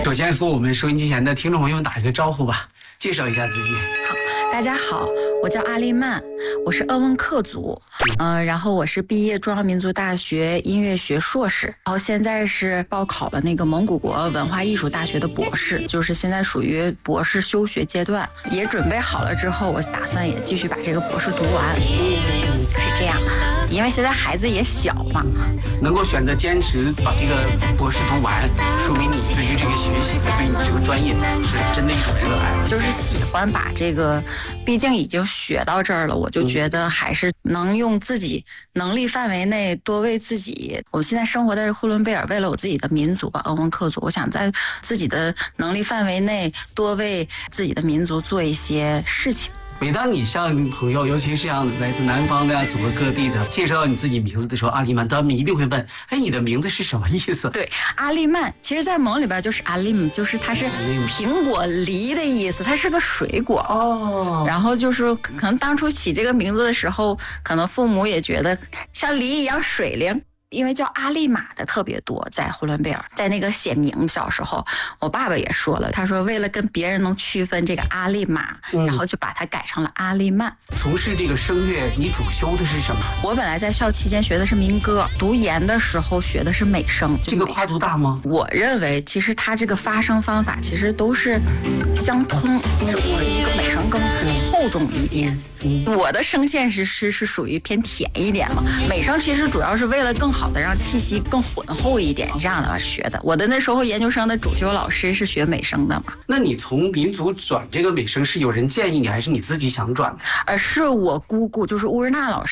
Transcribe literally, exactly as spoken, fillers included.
首先和我们收音机前的听众朋友们打一个招呼吧，介绍一下自己。 好，大家好，我叫阿丽曼，我是鄂温克族，嗯、呃，然后我是毕业中央民族大学音乐学硕士，然后现在是报考了那个蒙古国文化艺术大学的博士，就是现在属于博士修学阶段，也准备好了之后，我打算也继续把这个博士读完，是这样。因为现在孩子也小嘛， 能够选择坚持把这个博士读完，说明你对于这个学习和对你这个专业是真的一种热爱， 就是喜欢把这个，毕竟已经学到这儿了，我就觉得还是能用自己能力范围内多为自己。我现在生活在呼伦贝尔，为了我自己的民族吧，鄂温克族，我想在自己的能力范围内多为自己的民族做一些事情。 每当你向朋友，尤其是像来自南方的呀、祖国各地的，介绍你自己名字的时候，阿丽曼，他们一定会问：哎，你的名字是什么意思？ 对，阿丽曼，其实在蒙里边就是阿lim，就是它是苹果梨的意思，它是个水果哦。然后就是可能当初起这个名字的时候，可能父母也觉得像梨一样水灵。因为叫阿丽玛的特别多，在呼伦贝尔，在那个写名小时候，我爸爸也说了，他说为了跟别人能区分这个阿丽玛，嗯、然后就把它改成了阿丽曼。 从事这个声乐，你主修的是什么？ 我本来在校期间学的是民歌，读研的时候学的是美声。 这个跨度大吗？ 我认为其实它这个发声方法其实都是相通，只不过一个美声更厚重一点。嗯、我的声线是是是属于偏甜一点嘛，美声其实主要是为了更好的让气息更浑厚一点，这样的话学的。我的那时候研究生的主修老师是学美声的嘛。 那你从民族转这个美声是有人建议你，还是你自己想转的？ 呃，是我姑姑，就是乌日娜老师。